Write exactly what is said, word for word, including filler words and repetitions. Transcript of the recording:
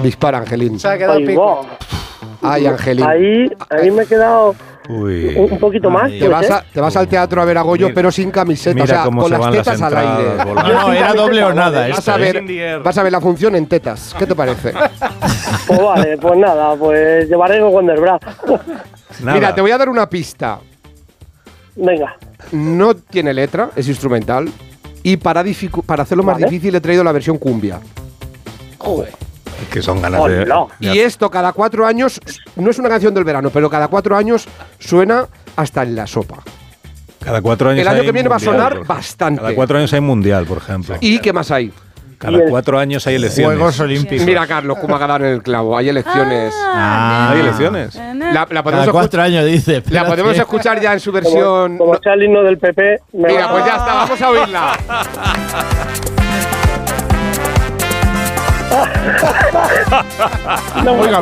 Dispara, Angelín. Se ha quedado Ay, pico. wow. Ay, Angelín. Ahí, ahí me he quedado Uy. un, un poquito más. Te ¿puede vas, ser? a, te vas al teatro a ver a Goyo, Mira. pero sin camiseta, Mira o sea, cómo con se las van las tetas al entradas, aire. boludo. No, no, era doble o nada Vas esto. a, ¿eh? ver, vas a ver la función en tetas. ¿Qué te parece? Pues vale, pues nada, pues llevaré con Wonderbra. Nada. Mira, te voy a dar una pista. Venga. No tiene letra, es instrumental. Y para, dificu- para hacerlo más Vale. difícil he traído la versión cumbia. Joder. Que son ganas de... Hola. Y esto cada cuatro años, no es una canción del verano, pero cada cuatro años suena hasta en la sopa. Cada cuatro años El año hay que viene va a mundial, sonar por ejemplo. bastante. Cada cuatro años hay mundial, por ejemplo. ¿Y qué más hay? Cada cuatro años hay elecciones. Juegos Olímpicos. Mira, Carlos, cómo ha dado en el clavo. Hay elecciones. Ah. ¿Hay elecciones? La, la podemos, Cada escu- cuatro años dice. la podemos escuchar ya en su Como, versión. como sea el himno del P P, me Mira, va- pues ya está, vamos a oírla. No, Oiga,